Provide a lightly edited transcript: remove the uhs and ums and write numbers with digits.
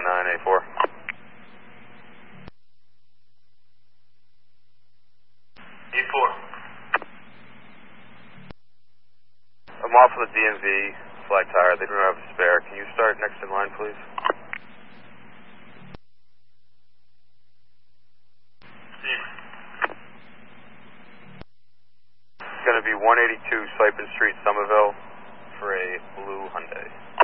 99A4. E4. I'm off of the DMV flat tire. They don't have a spare. Can you start next in line, please? It's going to be 182 Sipin Street, Somerville, for a blue Hyundai.